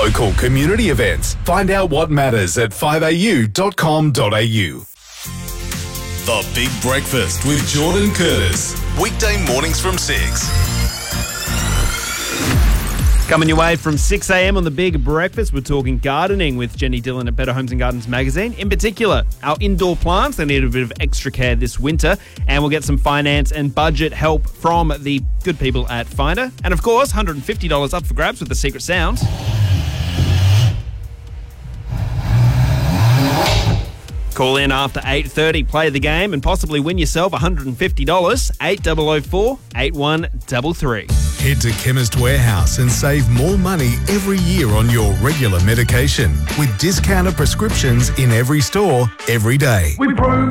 local community events. Find out what matters at 5au.com.au. The Big Breakfast with Jordan Curtis. Weekday mornings from 6. Coming your way from 6 a.m. on the Big Breakfast, we're talking gardening with Jenny Dillon at Better Homes and Gardens magazine. In particular, our indoor plants, they need a bit of extra care this winter, and we'll get some finance and budget help from the good people at Finder. And of course, $150 up for grabs with the secret sound. Call in after 8:30, play the game, and possibly win yourself $150. 8004 8133. Head to Chemist Warehouse and save more money every year on your regular medication with discounted prescriptions in every store, every day.